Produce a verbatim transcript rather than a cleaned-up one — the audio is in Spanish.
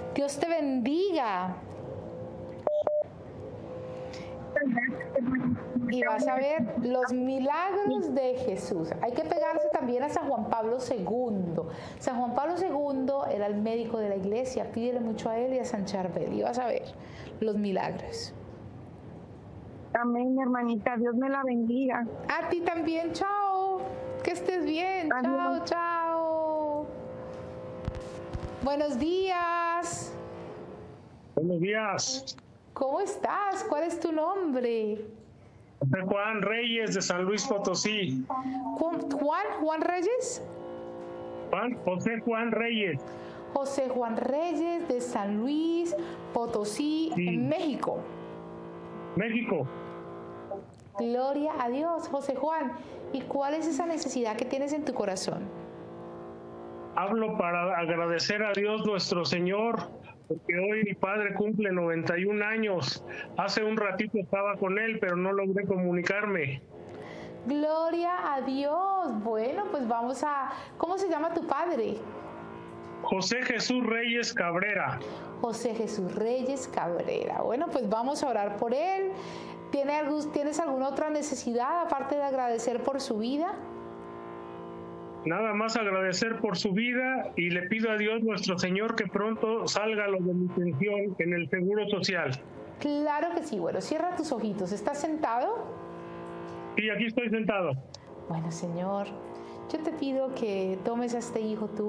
Dios te bendiga. Y vas a ver los milagros de Jesús. Hay que pegarse también a San Juan Pablo segundo. San Juan Pablo segundo era el médico de la iglesia. Pídele mucho a él y a San Charbel. Y vas a ver los milagros. Amén, hermanita. Dios me la bendiga. A ti también. Chao. Que estés bien. Adiós. Chao, chao. Buenos días. Buenos días. ¿Cómo estás? ¿Cuál es tu nombre? José Juan Reyes de San Luis Potosí. Juan, Juan Reyes. Juan José Juan Reyes. José Juan Reyes de San Luis Potosí, sí. En México. México. Gloria a Dios, José Juan. ¿Y cuál es esa necesidad que tienes en tu corazón? Hablo para agradecer a Dios nuestro Señor, porque hoy mi padre cumple noventa y un años. Hace un ratito estaba con él, pero no logré comunicarme. Gloria a Dios. Bueno, pues vamos a... ¿Cómo se llama tu padre? José Jesús Reyes Cabrera. José Jesús Reyes Cabrera. Bueno, pues vamos a orar por él. ¿Tienes alguna otra necesidad aparte de agradecer por su vida? Nada más agradecer por su vida y le pido a Dios nuestro Señor que pronto salga lo de mi pensión en el Seguro Social. Claro que sí. Bueno, cierra tus ojitos. ¿Estás sentado? Sí, aquí estoy sentado. Bueno, Señor, yo te pido que tomes a este hijo tú